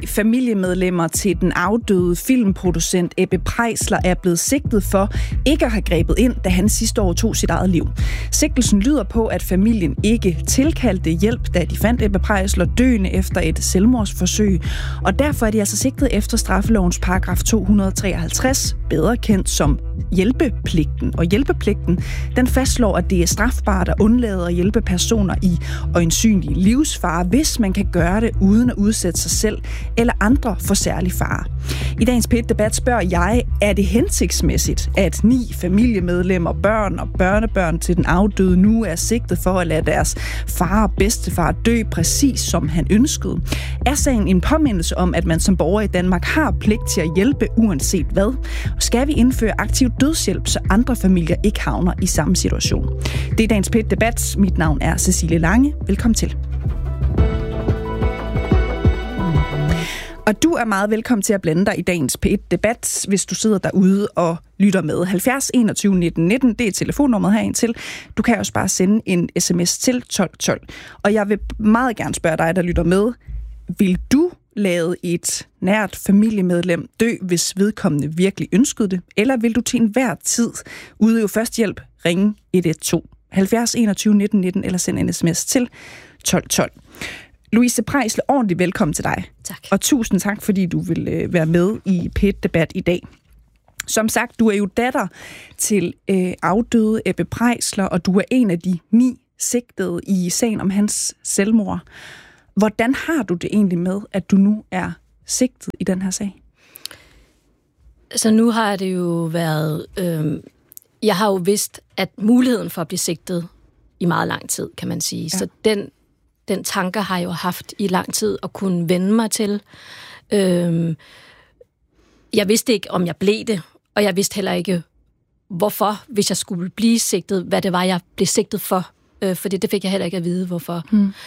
familiemedlemmer til den afdøde filmproducent Ebbe Preisler er blevet sigtet for ikke at have grebet ind, da han sidste år tog sit eget liv. Sigtelsen lyder på, at familien ikke tilkaldte hjælp, da de fandt Ebbe Preisler døende efter et selvmordsforsøg, og derfor er de altså sigtet efter straffelovens paragraf 253, bedre kendt som hjælpepligten. Og hjælpepligten, den fastslår, at det er strafbart at undlade at hjælpe personer i øjensynlig livsfare, hvis man kan gøre det uden at udsætte sig selv eller andre for særlig fare. I dagens P1-debat spørger jeg, er det hensigtsmæssigt, at 9 familiemedlemmer, børn og børnebørn til den afdøde nu er sigtet for at lade deres far og bedstefar dø præcis som han ønskede? Er sagen en påmindelse om, at man som borger i Danmark har pligt til at hjælpe uanset hvad? Og skal vi indføre aktiv dødshjælp, så andre familier ikke havner i samme situation? Det er dagens P1-debat. Mit navn er Cecilie Lange. Velkommen til. Og du er meget velkommen til at blande dig i dagens P1-debat, hvis du sidder derude og lytter med. 70 21 19 19, det er telefonnummeret herind til. Du kan også bare sende en sms til 1212. Og jeg vil meget gerne spørge dig, der lytter med. Vil du lade et nært familiemedlem dø, hvis vedkommende virkelig ønskede det? Eller vil du til enhver tid udøve førstehjælp, ringe 112? 70 21 19 19 eller send en sms til 1212. Louise Preisler, ordentligt velkommen til dig. Tak. Og tusind tak, fordi du vil være med i P1-debat i dag. Som sagt, du er jo datter til afdøde Ebbe Preisler, og du er en af de 9 sigtede i sagen om hans selvmord. Hvordan har du det egentlig med, at du nu er sigtet i den her sag? Så nu har det jo været... jeg har jo vidst, at muligheden for at blive sigtet i meget lang tid, kan man sige. Ja. Så den tanke har jeg jo haft i lang tid at kunne vende mig til. Jeg vidste ikke, om jeg blev det, og jeg vidste heller ikke, hvorfor, hvis jeg skulle blive sigtet, hvad det var, jeg blev sigtet for. For det fik jeg heller ikke at vide, hvorfor.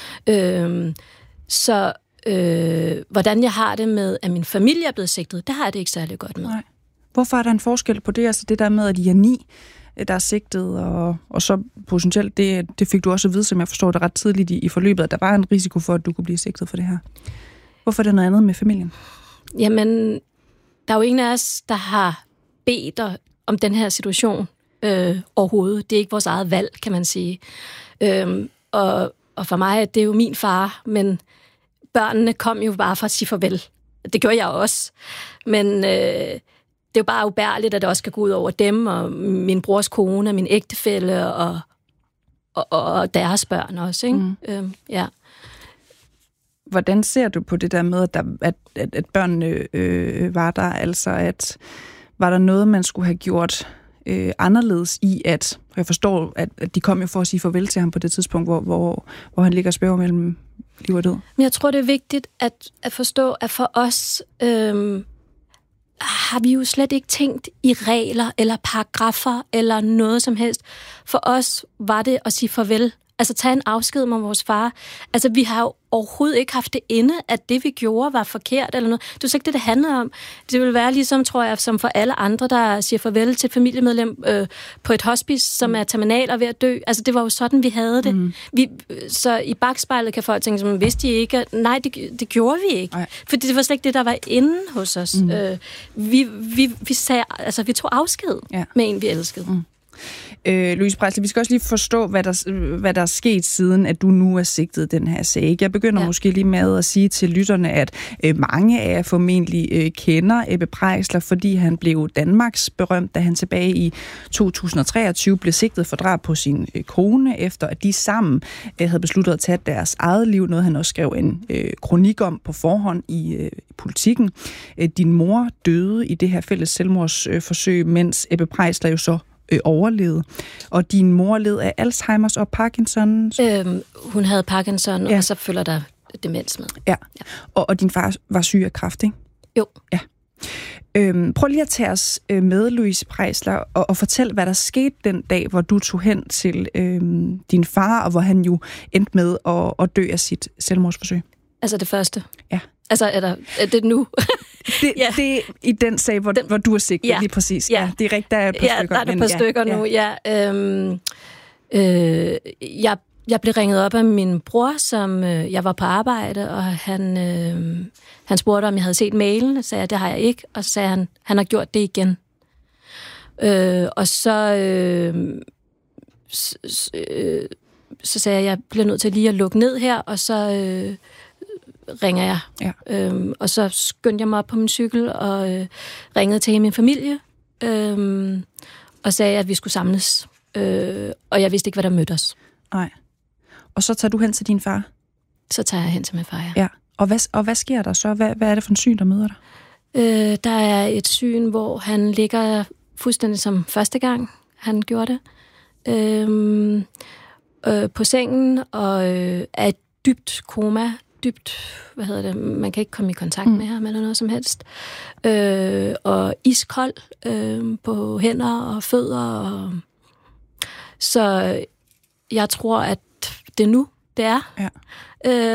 Hvordan jeg har det med, at min familie er blevet sigtet, det har jeg det ikke særlig godt med. Nej. Hvorfor er der en forskel på det? Altså det der med, at de er 9, der er sigtet, og så potentielt, det fik du også at vide, som jeg forstår det ret tidligt i forløbet, at der var en risiko for, at du kunne blive sigtet for det her. Hvorfor er det noget andet med familien? Jamen, der er jo ingen af os, der har bedt om den her situation overhovedet. Det er ikke vores eget valg, kan man sige. Og for mig, det er jo min far, men børnene kom jo bare for at sige farvel. Det gjorde jeg også. Men det er jo bare ubærligt, at det også skal gå ud over dem, og min brors kone, min ægtefælle, og deres børn også, ikke? Ja. Hvordan ser du på det der med, at børnene var der? Altså, var der noget, man skulle have gjort anderledes i, at jeg forstår, at de kom jo for at sige farvel til ham på det tidspunkt, hvor han ligger og spæver mellem liv og død? Men jeg tror, det er vigtigt at forstå, at for os har vi jo slet ikke tænkt i regler eller paragrafer eller noget som helst. For os var det at sige farvel. Altså tage en afsked med vores far. Altså vi har jo overhovedet ikke haft det inde, at det vi gjorde var forkert eller noget. Det er så ikke det handler om. Det vil være ligesom, tror jeg, som for alle andre, der siger farvel til et familiemedlem på et hospice, som er terminal og ved at dø. Altså det var jo sådan, vi havde det. Så i bagspejlet kan folk tænke, som vidste de ikke? Nej, det gjorde vi ikke. For det var slet ikke det, der var inde hos os. Vi sagde, altså vi tog afsked med en, vi elskede. Louise Preisler, vi skal også lige forstå, hvad der er sket siden, at du nu er sigtet den her sag. Jeg begynder måske lige med at sige til lytterne, at mange af jer formentlig kender Ebbe Preisler, fordi han blev Danmarks berømt, da han tilbage i 2023 blev sigtet for drab på sin kone, efter at de sammen havde besluttet at tage deres eget liv. Noget han også skrev en kronik om på forhånd i Politikken. Din mor døde i det her fælles selvmordsforsøg, mens Ebbe Preisler jo så overlevede. Og din mor led af Alzheimers og Parkinson? Hun havde Parkinson, og så følger der demens med. Ja. Og din far var syg af kræft, ikke? Jo. Ja. Prøv lige at tage os med, Louise Preisler, og fortæl, hvad der skete den dag, hvor du tog hen til din far, og hvor han jo endte med at dø af sit selvmordsforsøg. Altså det første? Ja. Altså, er det nu? Det er i den sag, hvor du er sigtet, lige præcis. Ja, det er rigtigt, der er et par stykker. Ja, der er et par stykker nu, ja. Jeg jeg blev ringet op af min bror, som jeg var på arbejde, og han spurgte, om jeg havde set mailen, og sagde, det har jeg ikke, og så sagde han har gjort det igen. Og så sagde jeg bliver nødt til lige at lukke ned her, og så ringer jeg. Ja. Og så skyndte jeg mig op på min cykel og ringede til min familie, og sagde, at vi skulle samles. Og jeg vidste ikke, hvad der mødte os. Nej. Og så tager du hen til din far? Så tager jeg hen til min far, ja. Ja. Og hvad sker der så? Hvad er det for en syn, der møder dig? Der er et syn, hvor han ligger fuldstændig som første gang, han gjorde det. På sengen, og er et dybt koma. Man kan ikke komme i kontakt med ham eller noget som helst. Og iskold på hænder og fødder. Så jeg tror, at det er nu, det er. Ja.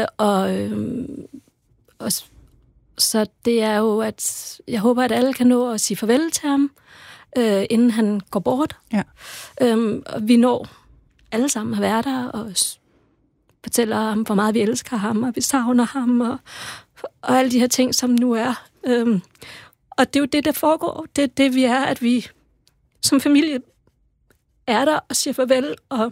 Og så det er jo, at jeg håber, at alle kan nå at sige farvel til ham, inden han går bort. Ja. Og vi når alle sammen at være der og fortæller ham, hvor meget vi elsker ham, og vi savner ham, og alle de her ting, som nu er. Og det er jo det, der foregår. Det er det, vi er, at vi som familie er der og siger farvel, og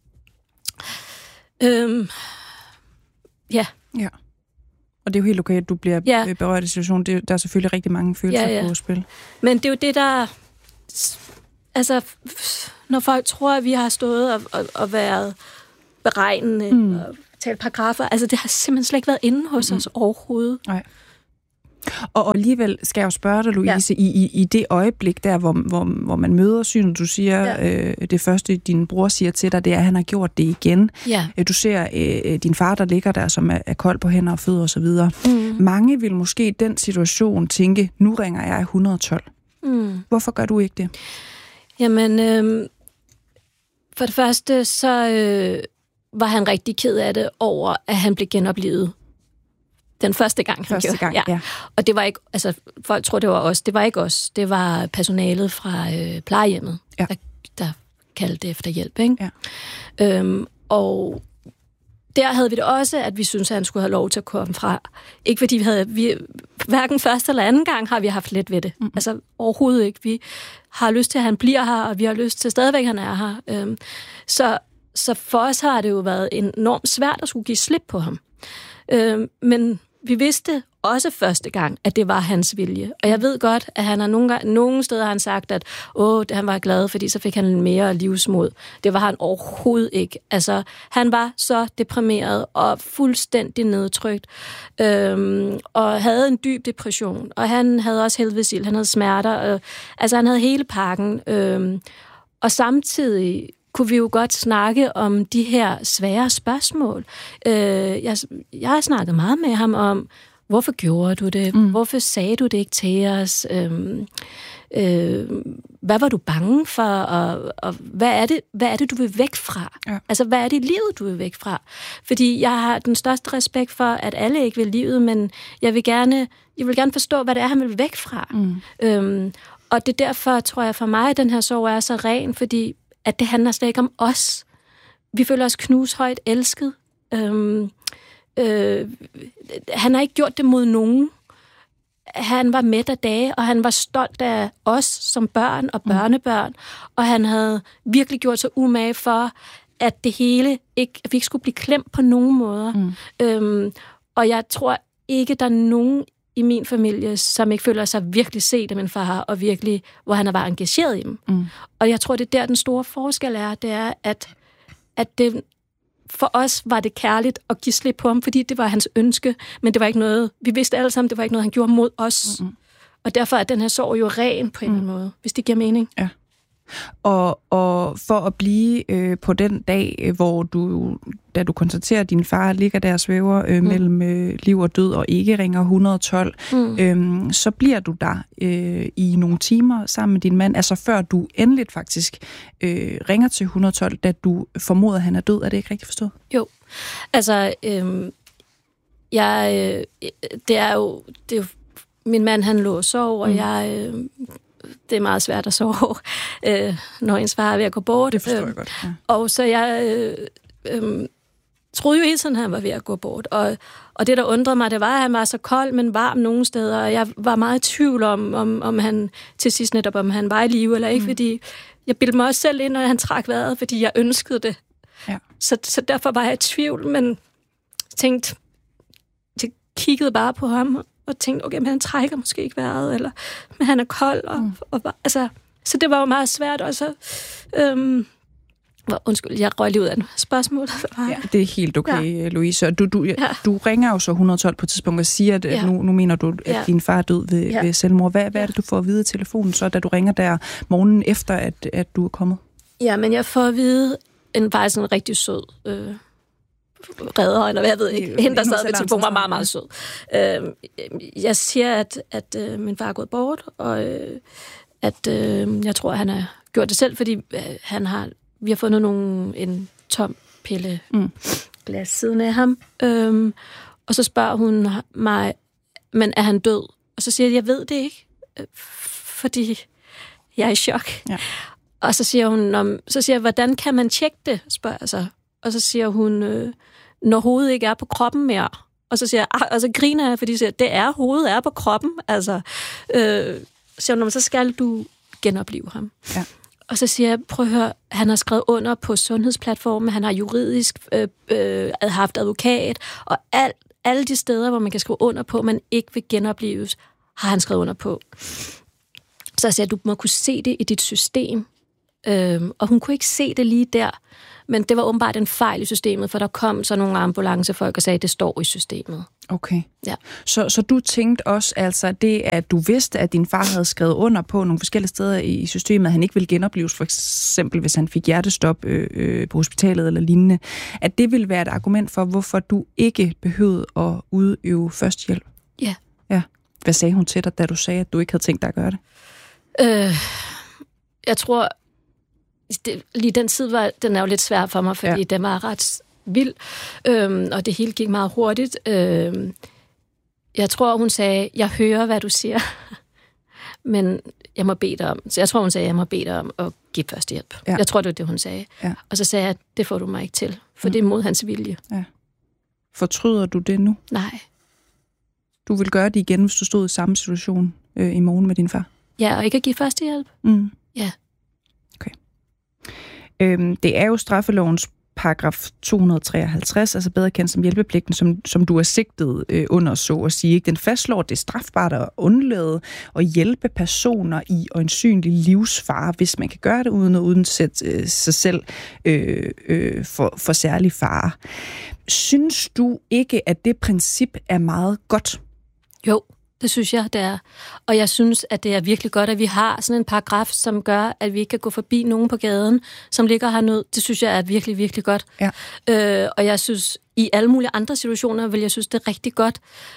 ja. Ja. Og det er jo helt okay, at du bliver berørt i situationen. Der er selvfølgelig rigtig mange følelser på spil. Men det er jo det, der... Altså, når folk tror, at vi har stået og været beregnende og talt paragrafer, altså det har simpelthen slet ikke været inde hos os overhovedet. Nej. Og alligevel skal jeg jo spørge dig, Louise, i det øjeblik der, hvor man møder synet, du siger, det første, din bror siger til dig, det er, at han har gjort det igen. Ja. Du ser din far, der ligger der, som er kold på hænder og fødder osv. Mange vil måske i den situation tænke, nu ringer jeg 112. Hvorfor gør du ikke det? Jamen, for det første, så var han rigtig ked af det over, at han blev genoplivet. Den første gang, han gjorde. Ja. Og det var ikke, altså folk tror, det var os. Det var ikke os. Det var personalet fra plejehjemmet, der kaldte efter hjælp. Ikke? Ja. Og der havde vi det også, at vi syntes, at han skulle have lov til at komme fra. Ikke fordi vi hverken første eller anden gang har vi haft let ved det. Altså overhovedet ikke. Vi har lyst til, at han bliver her, og vi har lyst til stadigvæk, at han er her. Så for os har det jo været enormt svært at skulle give slip på ham. Men vi vidste også første gang, at det var hans vilje. Og jeg ved godt, at han har nogle steder har han sagt, at han var glad, fordi så fik han mere livsmod. Det var han overhovedet ikke. Altså, han var så deprimeret og fuldstændig nedtrykt. Og havde en dyb depression. Og han havde også helvedesild, han havde smerter. Altså, han havde hele pakken. Og samtidig kunne vi jo godt snakke om de her svære spørgsmål. Jeg har snakket meget med ham om, hvorfor gjorde du det? Hvorfor sagde du det ikke til os? Hvad var du bange for? Og hvad er det, du vil væk fra? Ja. Altså, hvad er det i livet, du vil væk fra? Fordi jeg har den største respekt for, at alle ikke vil livet, men jeg vil gerne forstå, hvad det er, han vil væk fra. Og det er derfor, tror jeg, for mig, at den her sorg er så ren, fordi at det handler slet ikke om os. Vi føler os knushøjt elsket. Han har ikke gjort det mod nogen. Han var mæt af dage, og han var stolt af os som børn og børnebørn, og han havde virkelig gjort sig umage for, at det hele at vi ikke skulle blive klemt på nogen måder. Og jeg tror ikke, der er nogen i min familie, som ikke føler sig virkelig set af min far, og virkelig, hvor han var engageret i dem. Og jeg tror, det er der, den store forskel er, det er, at det, for os var det kærligt at give slip på ham, fordi det var hans ønske, men det var ikke noget, vi vidste alle sammen, det var ikke noget, han gjorde mod os. Og derfor er den her sorg jo ren på en eller anden måde, hvis det giver mening. Ja. Og for at blive på den dag, hvor da du konstaterer, at din far ligger der og svæver mellem liv og død og ikke ringer 112, så bliver du der i nogle timer sammen med din mand, altså før du endeligt faktisk ringer til 112, da du formoder, at han er død. Er det ikke rigtigt forstået? Jo. Altså, det er jo min mand, han lå og sov, og det er meget svært at sove, når ens far er ved at gå bort. Det forstår jeg godt. Ja. Og så troede jo hele tiden, at han var ved at gå bort. Og det, der undrede mig, det var, at han var så kold, men varm nogle steder. Og jeg var meget i tvivl om han til sidst netop, om han var i live eller ikke, fordi jeg bildte mig også selv ind, når han trak vejret, fordi jeg ønskede det. Ja. Så derfor var jeg i tvivl, men jeg kiggede bare på ham og tænkte, okay, men han trækker måske ikke vejret, eller men han er kold. Så det var jo meget svært, og så... Undskyld, jeg røg lige ud af en spørgsmål. Ja, det er helt okay, Louise. Du ringer jo så 112 på et tidspunkt og siger, at nu mener du, at din far er død ved selvmord. Hvad er det, du får at vide i telefonen, så, da du ringer der morgenen efter, at du er kommet? Ja, men jeg får at vide, faktisk en rigtig sød redder, eller hvad jeg ved ikke. Hende, der sad ved telefonen, var meget, meget sød. Jeg siger, at min far er gået bort, og at jeg tror, han har gjort det selv, fordi vi har fundet en tom pille glas siden af ham. Og så spørger hun mig, men er han død? Og så siger jeg ved det ikke, fordi jeg er i chok. Ja. Og så siger jeg, hvordan kan man tjekke det, spørger jeg så. Og så siger hun, når hovedet ikke er på kroppen mere. Og så siger jeg, og så griner jeg, fordi hovedet er på kroppen. Altså, siger hun, så skal du genopleve ham. Ja. Og så siger jeg, prøv at høre, han har skrevet under på sundhedsplatformen, han har juridisk haft advokat, og alle de steder, hvor man kan skrive under på, man ikke vil genopleves, har han skrevet under på. Så jeg siger, du må kunne se det i dit system. Og hun kunne ikke se det lige der, men det var åbenbart en fejl i systemet, for der kom så nogle ambulancefolk og sagde, at det står i systemet. Okay. Ja. Så du tænkte også, altså det, at du vidste, at din far havde skrevet under på nogle forskellige steder i systemet, at han ikke ville genopleves, for eksempel hvis han fik hjertestop på hospitalet eller lignende, at det ville være et argument for, hvorfor du ikke behøvede at udøve førstehjælp? Ja. Ja. Hvad sagde hun til dig, da du sagde, at du ikke havde tænkt dig at gøre det? Jeg tror... lige den tid den er jo lidt svær for mig, fordi den var ret vild, og det hele gik meget hurtigt. Jeg tror, hun sagde, jeg hører, hvad du siger, men jeg må bede dig om. Så jeg tror, hun sagde, jeg må bede dig om at give førstehjælp. Ja. Jeg tror, det var det, hun sagde. Ja. Og så sagde jeg, det får du mig ikke til, for det er mod hans vilje. Ja. Fortryder du det nu? Nej. Du vil gøre det igen, hvis du stod i samme situation i morgen med din far? Ja, og ikke at give førstehjælp. Ja. Det er jo straffelovens paragraf 253, altså bedre kendt som hjælpepligten, som du er sigtet under, så at sige. Den fastslår, at det er strafbart at undlade at hjælpe personer i øjensynlig livsfare, hvis man kan gøre det uden at sætte sig selv for særlig fare. Synes du ikke, at det princip er meget godt? Jo. Det synes jeg, det er. Og jeg synes, at det er virkelig godt, at vi har sådan en paragraf, som gør, at vi ikke kan gå forbi nogen på gaden, som ligger hernede. Det synes jeg er virkelig, virkelig godt. Ja. Og jeg synes, i alle mulige andre situationer, vil jeg synes, det er rigtig godt.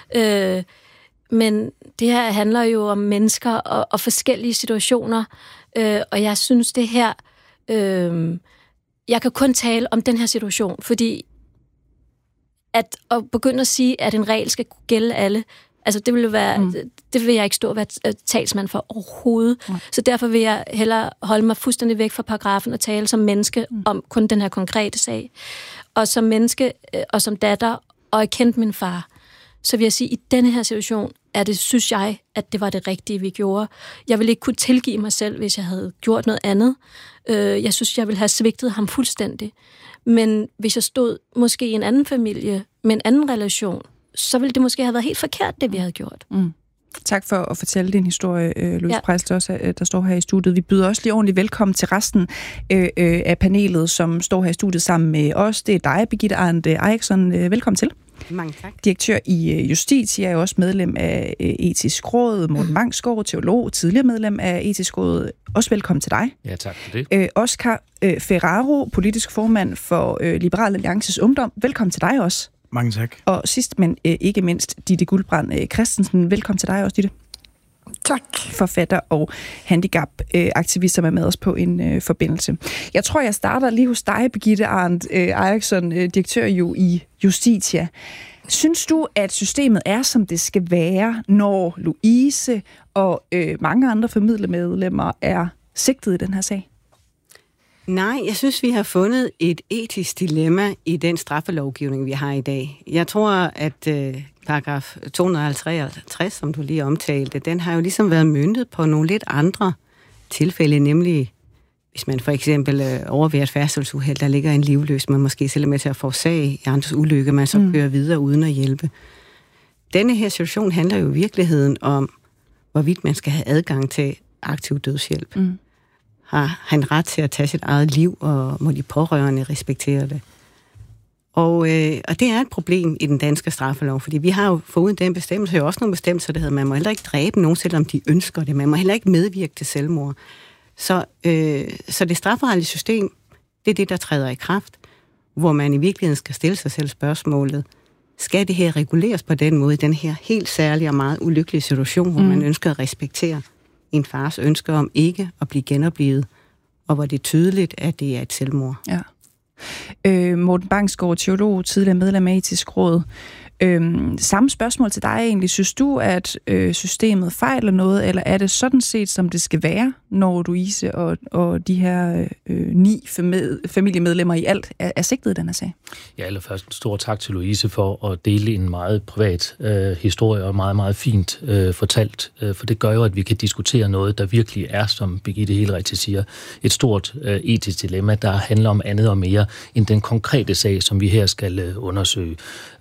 Men det her handler jo om mennesker og forskellige situationer. Og jeg synes, det her... jeg kan kun tale om den her situation, fordi at begynde at sige, at en regel skal gælde alle... Altså, det vil jeg ikke stå og være talsmand for overhovedet. Så derfor vil jeg hellere holde mig fuldstændig væk fra paragrafen og tale som menneske om kun den her konkrete sag. Og som menneske og som datter, og jeg kendte min far, så vil jeg sige, at i denne her situation, synes jeg, at det var det rigtige, vi gjorde. Jeg ville ikke kunne tilgive mig selv, hvis jeg havde gjort noget andet. Jeg synes, jeg ville have svigtet ham fuldstændig. Men hvis jeg stod måske i en anden familie, med en anden relation, så ville det måske have været helt forkert, det vi havde gjort. Tak for at fortælle din historie, Louise Preisler, også, der står her i studiet. Vi byder også lige ordentligt velkommen til resten af panelet, som står her i studiet sammen med os. Det er dig, Birgitte Arndt Eriksson. Velkommen til. Mange tak. Direktør i Justitia, er også medlem af Etisk Råd. Morten Vangsgaard, teolog, tidligere medlem af Etisk Råd. Også velkommen til dig. Ja, tak for det. Oscar Ferraro, politisk formand for Liberal Alliances Ungdom. Velkommen til dig også. Mange tak. Og sidst, men ikke mindst, Ditte Guldbrand Christensen. Velkommen til dig også, Ditte. Tak. Forfatter og handicapaktivist, som er med os på en forbindelse. Jeg tror, jeg starter lige hos dig, Birgitte Arndt Eriksson, direktør jo i Justitia. Synes du, at systemet er, som det skal være, når Louise og mange andre familiemedlemmer er sigtet i den her sag? Nej, jeg synes, vi har fundet et etisk dilemma i den straffelovgivning, vi har i dag. Jeg tror, at paragraf 253, som du lige omtalte, den har jo ligesom været møntet på nogle lidt andre tilfælde, nemlig hvis man for eksempel overværer et færdselsuheld, der ligger en livløs, man måske selv er med til at forårsage i andres ulykke, man så kører videre uden at hjælpe. Denne her situation handler jo i virkeligheden om, hvorvidt man skal have adgang til aktiv dødshjælp. Har han ret til at tage sit eget liv, og må de pårørende respektere det? Og det er et problem i den danske straffelov, fordi vi har jo foruden den bestemmelse, jo også nogle bestemmelser, der hedder, man må heller ikke dræbe nogen, selvom de ønsker det. Man må heller ikke medvirke til selvmord. Så det strafferetlige system, det er det, der træder i kraft, hvor man i virkeligheden skal stille sig selv spørgsmålet, skal det her reguleres på den måde, den her helt særlige og meget ulykkelige situation, hvor man ønsker at respektere en fars ønske om ikke at blive genoplivet, og hvor det er tydeligt, at det er et selvmord. Ja. Morten Bangsgaard, teolog, tidligere medlem af Etisk Råd. Samme spørgsmål til dig egentlig. Synes du, at systemet fejler noget, eller er det sådan set, som det skal være, når Louise og de her 9 familiemedlemmer i alt er sigtet i den her sag? Ja, allerførst en stor tak til Louise for at dele en meget privat historie, og meget, meget fint fortalt. For det gør jo, at vi kan diskutere noget, der virkelig er, som Birgitte helt rigtigt siger, et stort etisk dilemma, der handler om andet og mere end den konkrete sag, som vi her skal undersøge.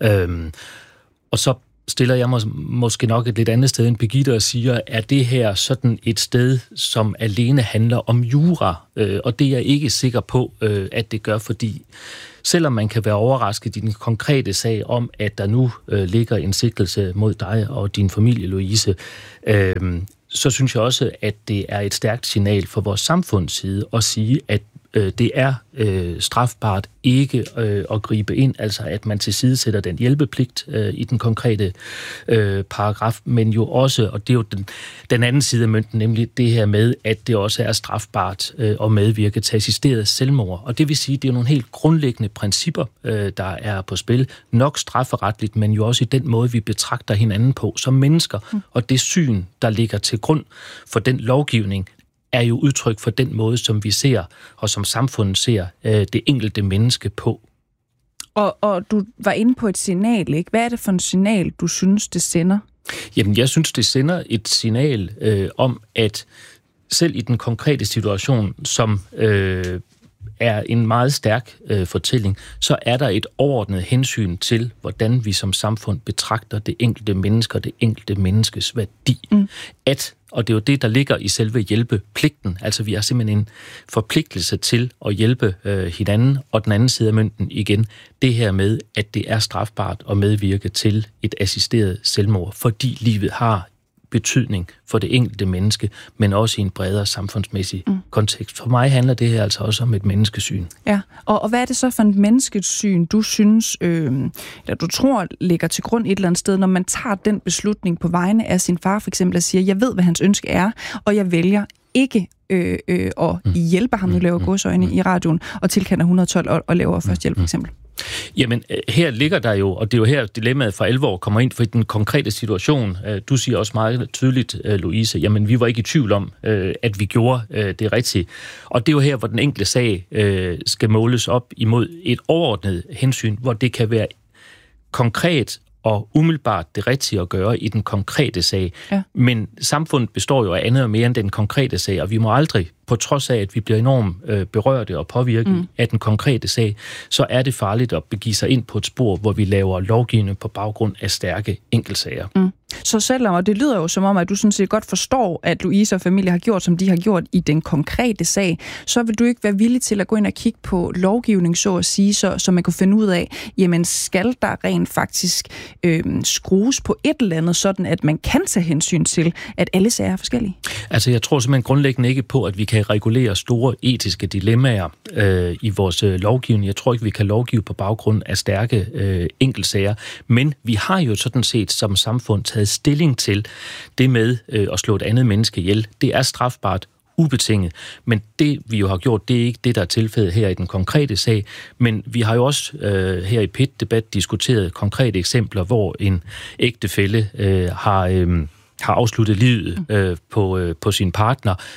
Og så stiller jeg mig måske nok et lidt andet sted end Birgitte og siger, er det her sådan et sted, som alene handler om jura? Og det er jeg ikke sikker på, at det gør, fordi selvom man kan være overrasket i den konkrete sag om, at der nu ligger en sigtelse mod dig og din familie, Louise, så synes jeg også, at det er et stærkt signal for vores samfunds side at sige, at det er strafbart ikke at gribe ind, altså at man tilsidesætter den hjælpepligt i den konkrete paragraf, men jo også, og det er jo den anden side af mønten, nemlig det her med, at det også er strafbart at medvirke til assisteret selvmord. Og det vil sige, at det er nogle helt grundlæggende principper, der er på spil, nok strafferetligt, men jo også i den måde, vi betragter hinanden på som mennesker, og det syn, der ligger til grund for den lovgivning, er jo udtryk for den måde, som vi ser, og som samfundet ser det enkelte menneske på. Og du var inde på et signal, ikke? Hvad er det for et signal, du synes, det sender? Jamen, jeg synes, det sender et signal om, at selv i den konkrete situation, som er en meget stærk fortælling, så er der et overordnet hensyn til, hvordan vi som samfund betragter det enkelte menneske og det enkelte menneskes værdi. Og det er jo det, der ligger i selve hjælpepligten. Altså, vi har simpelthen en forpligtelse til at hjælpe hinanden, og den anden side af mønten igen, det her med, at det er strafbart at medvirke til et assisteret selvmord, fordi livet har betydning for det enkelte menneske, men også i en bredere samfundsmæssig kontekst. For mig handler det her altså også om et menneskesyn. Ja, og hvad er det så for et menneskesyn, du synes, eller du tror ligger til grund et eller andet sted, når man tager den beslutning på vegne af sin far, for eksempel, at siger, jeg ved, hvad hans ønske er, og jeg vælger ikke at hjælpe ham, nu laver godsøjne i radioen, og tilkender 112 og laver førstehjælp, for eksempel. Jamen, her ligger der jo, og det er jo her dilemmaet for alvor kommer ind, for i den konkrete situation, du siger også meget tydeligt, Louise, jamen vi var ikke i tvivl om, at vi gjorde det rigtigt. Og det er jo her, hvor den enkelte sag skal måles op imod et overordnet hensyn, hvor det kan være konkret og umiddelbart det rigtige at gøre i den konkrete sag. Ja. Men samfundet består jo af andet og mere end den konkrete sag, og vi må aldrig, på trods af, at vi bliver enormt berørte og påvirket af den konkrete sag, så er det farligt at begive sig ind på et spor, hvor vi laver lovgivning på baggrund af stærke enkeltsager. Så selvom, og det lyder jo som om, at du sådan set godt forstår, at Louise og familie har gjort, som de har gjort i den konkrete sag, så vil du ikke være villig til at gå ind og kigge på lovgivning, så at sige, så man kunne finde ud af, jamen skal der rent faktisk skrues på et eller andet, sådan at man kan tage hensyn til, at alle sager er forskellige? Altså, jeg tror simpelthen grundlæggende ikke på, at vi kan regulere store etiske dilemmaer i vores lovgivning. Jeg tror ikke, vi kan lovgive på baggrund af stærke enkeltsager, men vi har jo sådan set som samfund taget stilling til det med at slå et andet menneske ihjel. Det er strafbart ubetinget, men det vi jo har gjort, det er ikke det, der er tilfældet her i den konkrete sag, men vi har jo også her i PET-debat diskuteret konkrete eksempler, hvor en ægtefælle har afsluttet livet på sin partner.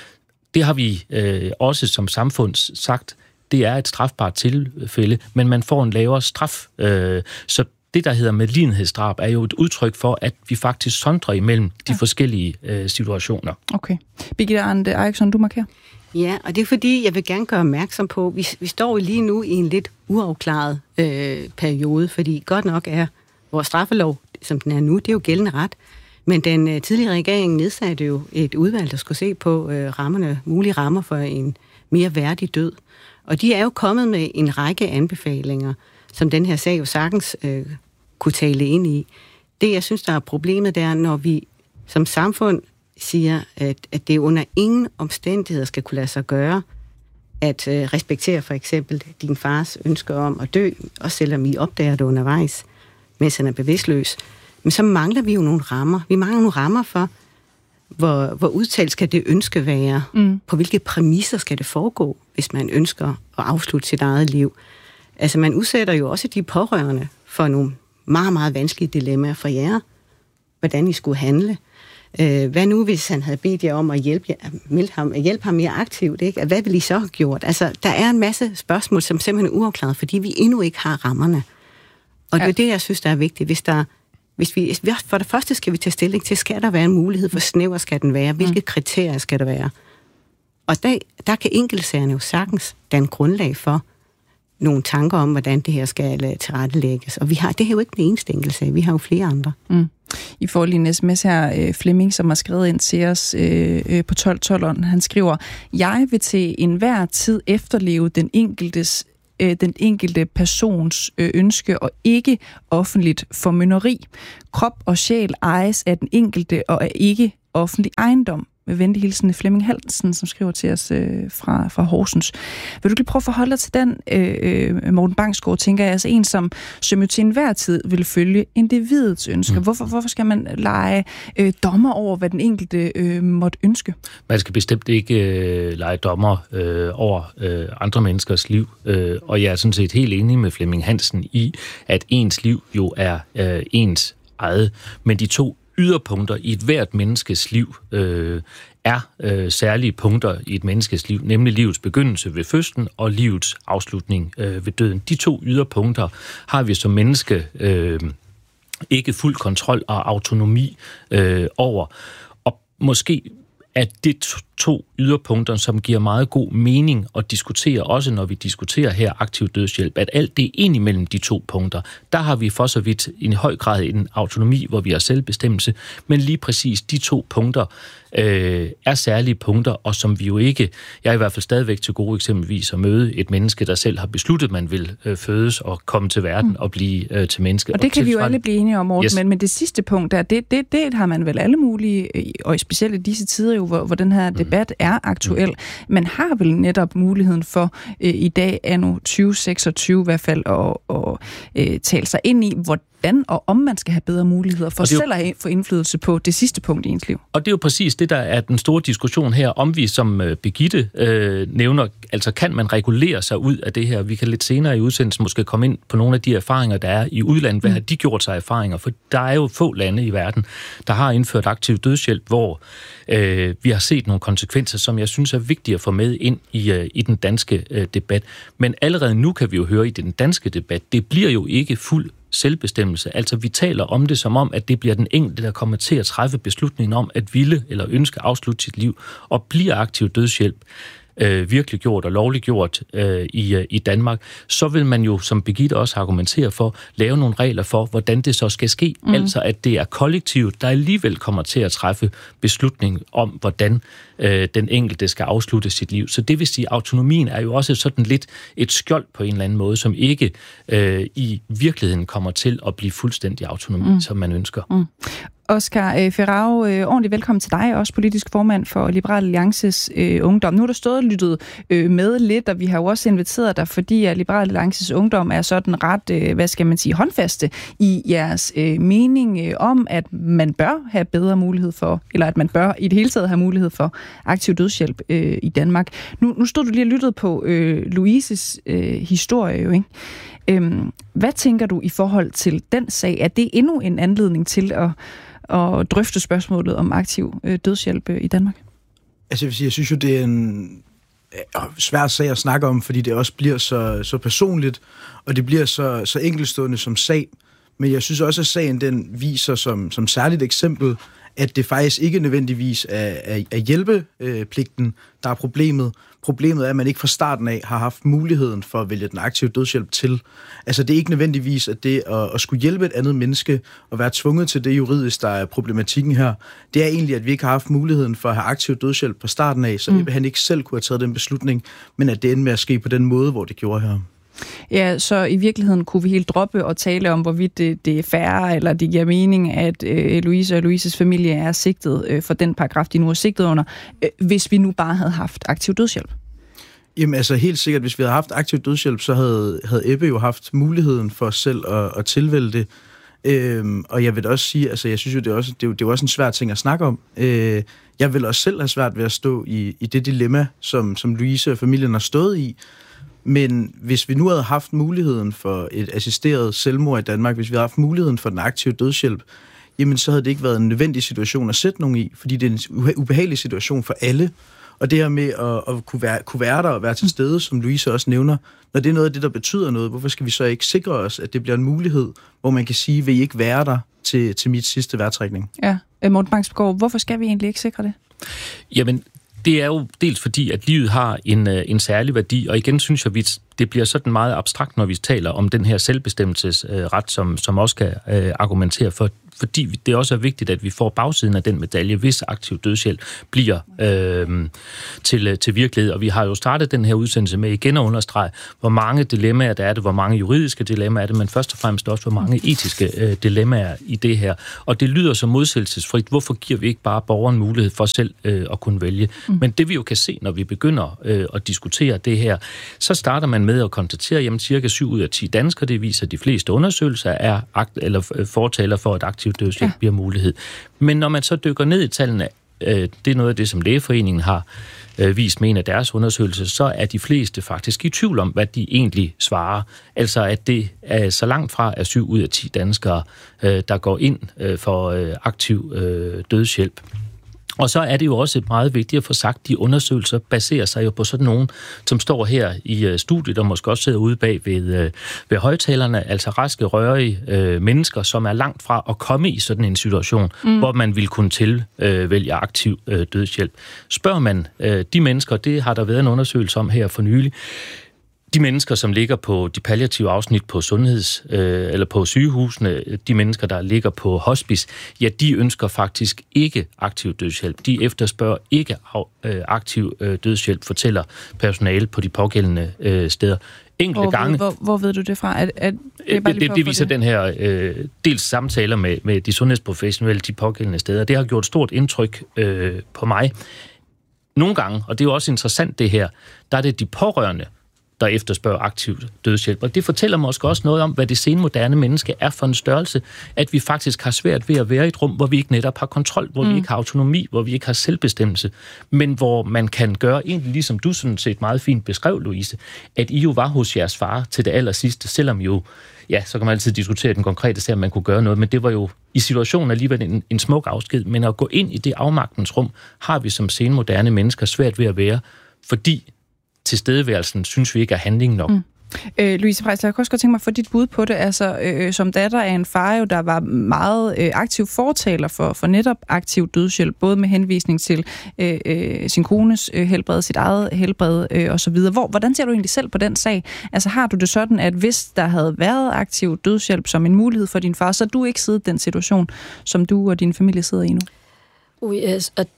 det har vi også som samfund sagt, det er et strafbart tilfælde, men man får en lavere straf. Så det, der hedder medlidenhedsdrab, er jo et udtryk for, at vi faktisk sondrer imellem de forskellige situationer. Okay. Birgitte Arndt Eriksson, du markerer. Ja, og det er fordi, jeg vil gerne gøre opmærksom på, at vi står lige nu i en lidt uafklaret periode, fordi godt nok er vores straffelov, som den er nu, det er jo gældende ret, men den tidligere regering nedsatte jo et udvalg, der skulle se på mulige rammer for en mere værdig død. Og de er jo kommet med en række anbefalinger, som den her sag jo sagtens kunne tale ind i. Det, jeg synes, der er problemet, det er, når vi som samfund siger, at det under ingen omstændigheder skal kunne lade sig gøre, at respektere for eksempel din fars ønske om at dø, og selvom I opdager det undervejs, mens han er bevidstløs. Men så mangler vi jo nogle rammer. Vi mangler nogle rammer for, hvor udtalt skal det ønske være, på hvilke præmisser skal det foregå, hvis man ønsker at afslutte sit eget liv. Altså, man udsætter jo også de pårørende for nogle meget, meget vanskelige dilemmaer for jer, hvordan I skulle handle. Hvad nu, hvis han havde bedt jer om at hjælpe ham mere aktivt? Ikke? Hvad ville I så have gjort? Altså, der er en masse spørgsmål, som simpelthen er uafklaret, fordi vi endnu ikke har rammerne. Og det er det, jeg synes, der er vigtigt. Hvis vi for det første skal vi tage stilling til, skal der være en mulighed, hvor snæver skal den være? Hvilke kriterier skal der være? Og der kan enkeltsagerne jo sagtens danne grundlag for nogle tanker om, hvordan det her skal tilrettelægges. Og det er jo ikke den eneste enkeltsag, vi har jo flere andre. I får lige en sms her, Flemming, som har skrevet ind til os på 1212. Han skriver, jeg vil til enhver tid efterleve den enkelte persons ønske og ikke offentligt formynderi. Krop og sjæl ejes af den enkelte og er ikke offentlig ejendom. Med venlig hilsen Flemming Halsen, som skriver til os fra Horsens. Vil du lige prøve at forholde dig til den, Morten Bangsgaard, tænker jeg, altså en, som jo til enhver tid vil følge individets ønsker. Hvorfor skal man lege dommer over, hvad den enkelte måtte ønske? Man skal bestemt ikke lege dommer over andre menneskers liv. Og jeg er sådan set helt enig med Flemming Hansen i, at ens liv jo er ens eget. Men de to yderpunkter i et hvert menneskes liv er særlige punkter i et menneskes liv, nemlig livets begyndelse ved fødslen og livets afslutning ved døden. De to yderpunkter har vi som menneske ikke fuld kontrol og autonomi over. Og måske at det to yderpunkter, som giver meget god mening at diskutere, også når vi diskuterer her aktiv dødshjælp, at alt det ind imellem de to punkter, der har vi for så vidt i høj grad en autonomi, hvor vi har selvbestemmelse, men lige præcis de to punkter er særlige punkter, og som vi jo ikke, jeg er i hvert fald stadigvæk til gode eksempelvis at møde et menneske, der selv har besluttet, man vil fødes og komme til verden og blive til menneske. Og det kan vi jo alle blive enige om, Morten, yes. men det sidste punkt der, det har man vel alle mulige, og specielt i disse tider jo, hvor den her debat er aktuel. Man har vel netop muligheden for i dag, anno 2026 i hvert fald, at tale sig ind i, hvordan og om man skal have bedre muligheder for selv at få indflydelse på det sidste punkt i ens liv. Og det er jo præcis det, der er den store diskussion her, om vi som Birgitte nævner, altså kan man regulere sig ud af det her? Vi kan lidt senere i udsendelsen måske komme ind på nogle af de erfaringer, der er i udlandet. Hvad har de gjort sig erfaringer? For der er jo få lande i verden, der har indført aktiv dødshjælp, hvor vi har set nogle konsekvenser, som jeg synes er vigtige at få med ind i den danske debat. Men allerede nu kan vi jo høre i den danske debat, det bliver jo ikke fuld selvbestemmelse. Altså vi taler om det som om, at det bliver den enkelte, der kommer til at træffe beslutningen om at ville eller ønske at afslutte sit liv, og bliver aktiv dødshjælp virkelig gjort og lovligt gjort i Danmark, så vil man jo, som Birgitte også argumenterer for, lave nogle regler for, hvordan det så skal ske. Altså at det er kollektivet, der alligevel kommer til at træffe beslutning om, hvordan den enkelte skal afslutte sit liv. Så det vil sige, at autonomien er jo også sådan lidt et skjold på en eller anden måde, som ikke i virkeligheden kommer til at blive fuldstændig autonomi, som man ønsker. Oscar Ferrao, ordentligt velkommen til dig, også politisk formand for Liberal Alliances Ungdom. Nu har du stået og lyttet med lidt, og vi har jo også inviteret dig, fordi at Liberal Alliances Ungdom er sådan ret, håndfaste i jeres mening om, at man bør have bedre mulighed for, eller at man bør i det hele taget have mulighed for aktiv dødshjælp i Danmark. Nu stod du lige og lyttede på Louises historie, jo, ikke? Hvad tænker du i forhold til den sag? Er det endnu en anledning til at drøfte spørgsmålet om aktiv dødshjælp i Danmark? Altså, jeg synes jo, det er en svær sag at snakke om, fordi det også bliver så personligt, og det bliver så enkeltstående som sag. Men jeg synes også, at sagen den viser som særligt eksempel, at det faktisk ikke nødvendigvis er hjælpepligten, der er problemet. Problemet er, at man ikke fra starten af har haft muligheden for at vælge den aktive dødshjælp til. Altså, det er ikke nødvendigvis, at det at skulle hjælpe et andet menneske og være tvunget til det juridisk, der er problematikken her. Det er egentlig, at vi ikke har haft muligheden for at have aktiv dødshjælp fra starten af, så han ikke selv kunne have taget den beslutning, men at det endte med at ske på den måde, hvor det gjorde her. Ja, så i virkeligheden kunne vi helt droppe og tale om, hvorvidt det er fair, eller det giver mening, at Louise og Louises familie er sigtet for den paragraf, de nu er sigtet under, hvis vi nu bare havde haft aktiv dødshjælp. Jamen altså helt sikkert, hvis vi havde haft aktiv dødshjælp, så havde Ebbe jo haft muligheden for selv at tilvælge det. Og jeg vil også sige, altså jeg synes jo, det er jo også en svær ting at snakke om. Jeg vil også selv have svært ved at stå i det dilemma, som Louise og familien har stået i. Men hvis vi nu havde haft muligheden for et assisteret selvmord i Danmark, hvis vi havde haft muligheden for den aktive dødshjælp, jamen så havde det ikke været en nødvendig situation at sætte nogen i, fordi det er en ubehagelig situation for alle. Og det her med at kunne være der og være til stede, som Louise også nævner, når det er noget af det, der betyder noget, hvorfor skal vi så ikke sikre os, at det bliver en mulighed, hvor man kan sige, vil I ikke være der til mit sidste vejrtrækning? Ja, Morten Bangsgaard, hvorfor skal vi egentlig ikke sikre det? Jamen, det er jo dels fordi, at livet har en særlig værdi, og igen synes jeg, at det bliver sådan meget abstrakt, når vi taler om den her selvbestemmelsesret, som også kan argumentere for, fordi det også er vigtigt, at vi får bagsiden af den medalje, hvis aktiv dødshjælp bliver til virkelighed. Og vi har jo startet den her udsendelse med igen at understrege, hvor mange dilemmaer der er det, hvor mange juridiske dilemmaer er det, men først og fremmest også, hvor mange etiske dilemmaer i det her. Og det lyder så modsættelsesfrit. Hvorfor giver vi ikke bare borgeren mulighed for selv at kunne vælge? Men det vi jo kan se, når vi begynder at diskutere det her, så starter man med at konstatere, jamen cirka 7 ud af 10 danskere, det viser de fleste undersøgelser, er fortaler for, at aktiv dødshjælp bliver mulighed. Men når man så dykker ned i tallene, det er noget af det, som Lægeforeningen har vist med en af deres undersøgelser, så er de fleste faktisk i tvivl om, hvad de egentlig svarer. Altså, at det er så langt fra af 7 ud af 10 danskere, der går ind for aktiv dødshjælp. Og så er det jo også meget vigtigt at få sagt, at de undersøgelser baserer sig jo på sådan nogen, som står her i studiet og måske også sidder ude bag ved højtalerne, altså raske, rørige mennesker, som er langt fra at komme i sådan en situation, hvor man vil kunne tilvælge aktiv dødshjælp. Spørger man de mennesker, det har der været en undersøgelse om her for nylig, de mennesker, som ligger på de palliative afsnit på eller på sygehusene, de mennesker, der ligger på hospice, ja, de ønsker faktisk ikke aktiv dødshjælp. De efterspørger ikke aktiv dødshjælp, fortæller personale på de pågældende steder. Enkelte gange. Hvor ved du det fra? Det viser den her dels samtaler med de sundhedsprofessionelle, de pågældende steder. Det har gjort stort indtryk på mig. Nogle gange, og det er jo også interessant det her, der er det de pårørende, der efterspørger aktiv dødshjælp. Og det fortæller måske også noget om, hvad det senmoderne menneske er for en størrelse, at vi faktisk har svært ved at være i et rum, hvor vi ikke netop har kontrol, hvor vi ikke har autonomi, hvor vi ikke har selvbestemmelse, men hvor man kan gøre egentlig, ligesom du sådan set meget fint beskrev, Louise, at I jo var hos jeres far til det allersidste, selvom jo, ja, så kan man altid diskutere den konkrete sag, om man kunne gøre noget, men det var jo i situationen alligevel en smuk afsked, men at gå ind i det afmagtens rum, har vi som senmoderne mennesker svært ved at være, fordi tilstedeværelsen synes vi ikke er handling nok. Louise Preisler, jeg kan også godt tænke mig at få dit bud på det. Altså, som datter af en far, jo, der var meget aktiv fortaler for netop aktiv dødshjælp, både med henvisning til sin kones helbred, sit eget helbred osv. Hvordan ser du egentlig selv på den sag? Altså, har du det sådan, at hvis der havde været aktiv dødshjælp som en mulighed for din far, så du ikke siddet i den situation, som du og din familie sidder i nu? Yes, og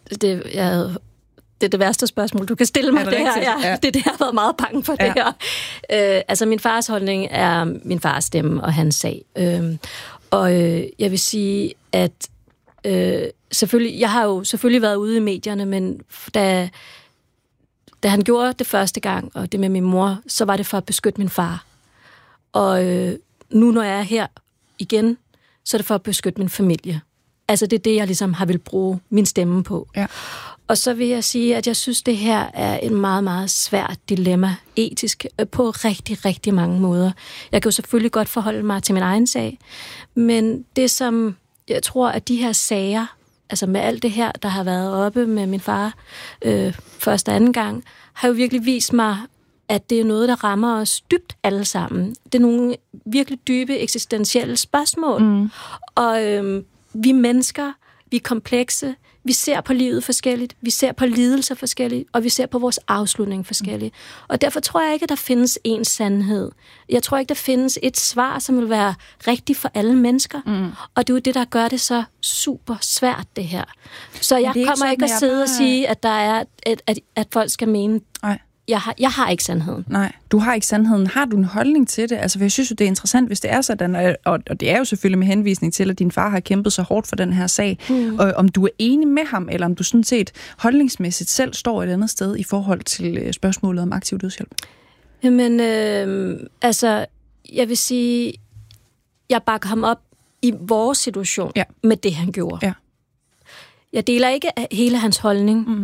det er det værste spørgsmål, du kan stille mig. Det her. Ja. Det er det, jeg har været meget bange for det her. Altså, min fars holdning er min fars stemme og hans sag. Og jeg vil sige, at selvfølgelig, jeg har jo selvfølgelig været ude i medierne, men da han gjorde det første gang, og det med min mor, så var det for at beskytte min far. Og nu, når jeg er her igen, så er det for at beskytte min familie. Altså, det er det, jeg ligesom har vil bruge min stemme på. Ja. Og så vil jeg sige, at jeg synes, det her er en meget, meget svært dilemma, etisk, på rigtig, rigtig mange måder. Jeg kan jo selvfølgelig godt forholde mig til min egen sag, men det som jeg tror, at de her sager, altså med alt det her, der har været oppe med min far første og anden gang, har jo virkelig vist mig, at det er noget, der rammer os dybt alle sammen. Det er nogle virkelig dybe eksistentielle spørgsmål. Og vi mennesker, vi er komplekse, vi ser på livet forskelligt, vi ser på lidelser forskelligt, og vi ser på vores afslutning forskelligt. Og derfor tror jeg ikke, at der findes en sandhed. Jeg tror ikke, der findes et svar, som vil være rigtigt for alle mennesker. Og det er jo det, der gør det så super svært, det her. Så jeg kommer ikke at sidde og sige, at der er, at folk skal mene... Nej. Jeg har ikke sandheden. Nej, du har ikke sandheden. Har du en holdning til det? Altså, jeg synes jo, det er interessant, hvis det er sådan, og det er jo selvfølgelig med henvisning til, at din far har kæmpet så hårdt for den her sag, og om du er enig med ham, eller om du sådan set holdningsmæssigt selv står et andet sted i forhold til spørgsmålet om aktiv dødshjælp. Jamen, altså, jeg vil sige, jeg bakker ham op i vores situation med det, han gjorde. Ja. Jeg deler ikke hele hans holdning.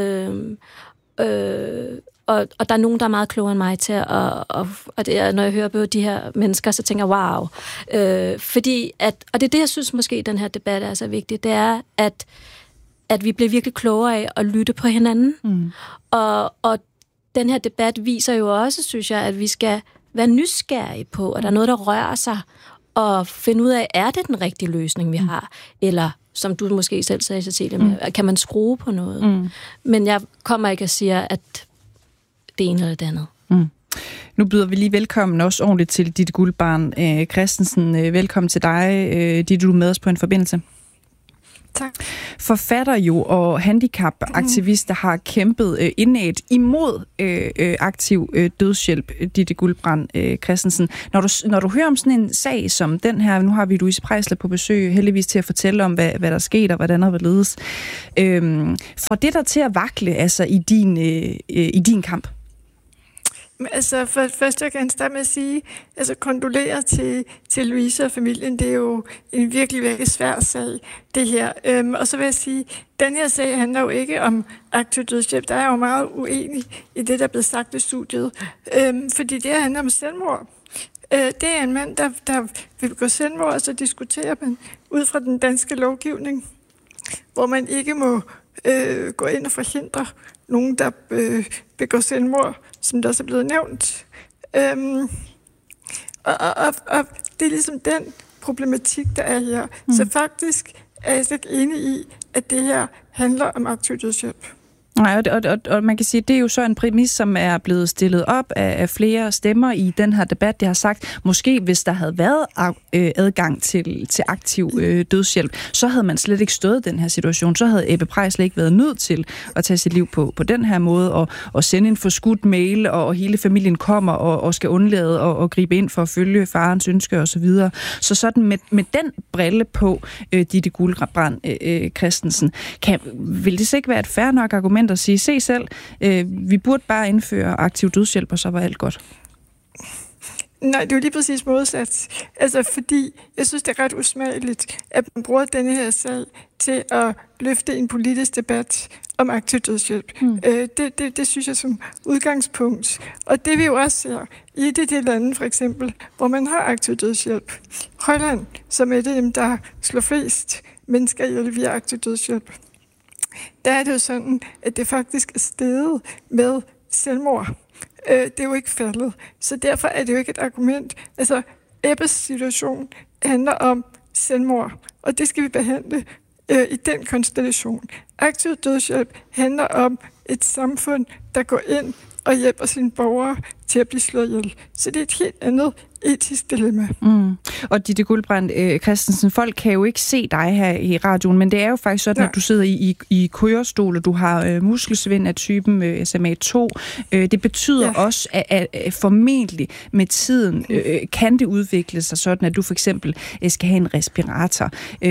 Og der er nogen, der er meget klogere end mig til, og det er, når jeg hører på de her mennesker, så tænker jeg, wow. Fordi, og det er det, jeg synes måske, den her debat er så vigtig, det er, at vi bliver virkelig klogere af at lytte på hinanden. Og den her debat viser jo også, synes jeg, at vi skal være nysgerrige på, at der er noget, der rører sig, og finde ud af, er det den rigtige løsning, vi har, eller som du måske selv sagde, Cecilia, kan man skrue på noget? Men jeg kommer ikke og siger, at det ene eller det andet. Nu byder vi lige velkommen også ordentligt til Ditte Guldbarn Christensen. Velkommen til dig, Ditte, du er med os på en forbindelse. Tak. Forfatter jo og handicapaktivister har kæmpet indædt imod aktiv dødshjælp, Ditte Guldbarn Christensen. Når du hører om sådan en sag som den her, nu har vi Louise Preisler på besøg, heldigvis til at fortælle om, hvad der skete og hvordan der var ledes. Får det der til at vakle altså, i din kamp? Altså, først jeg kan starte med at sige, altså kondolerer til Louise og familien, det er jo en virkelig, virkelig svær sag, det her. Og så vil jeg sige, den her sag handler jo ikke om aktiv dødshjælp. Der er jo meget uenig i det, der er blevet sagt i studiet. Fordi det her handler om selvmord. Det er en mand, der vil gå selvmord, og så diskuterer man ud fra den danske lovgivning, hvor man ikke må gå ind og forhindre nogen, der begår selvmord, som der også er blevet nævnt. Og det er ligesom den problematik, der er her. Så faktisk er jeg ikke enig i, at det her handler om aktiv dødshjælp. Nej, og man kan sige, at det er jo så en præmis, som er blevet stillet op af flere stemmer i den her debat. Det har sagt, måske hvis der havde været adgang til aktiv dødshjælp, så havde man slet ikke stået i den her situation. Så havde Ebbe Preisler ikke været nødt til at tage sit liv på den her måde og sende en forskudt mail, og hele familien kommer og skal undlade og gribe ind for at følge farens ønsker osv. Så sådan med den brille på, Ditte Guldbarn Christensen, vil det så ikke være et fair nok argument at sige, se selv, vi burde bare indføre aktiv dødshjælp, og så var alt godt? Nej, det er jo lige præcis modsat. Altså, fordi jeg synes, det er ret usmageligt, at man bruger denne her sag til at løfte en politisk debat om aktiv dødshjælp. Det synes jeg som udgangspunkt. Og det vi jo også ser i det lande, for eksempel, hvor man har aktiv dødshjælp. Holland, som er det dem, der slår flest mennesker ihjel via aktiv dødshjælp. Der er det jo sådan, at det faktisk er steget med selvmord. Det er jo ikke faldet. Så derfor er det jo ikke et argument. Altså, Ebbes situation handler om selvmord, og det skal vi behandle i den konstellation. Aktiv dødshjælp handler om et samfund, der går ind og hjælper sine borgere til at blive slået ihjel. Så det er et helt andet etisk dilemma. Og Ditte Guldbarn Christensen, folk kan jo ikke se dig her i radioen, men det er jo faktisk sådan, at du sidder i kørestol, og du har muskelsvind af typen SMA2. Det betyder også, at formentlig med tiden kan det udvikle sig sådan, at du for eksempel skal have en respirator.